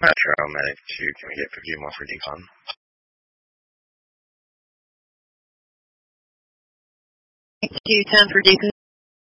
Metro, Medic 2, can we get 50 more for decon? Q10 for decon.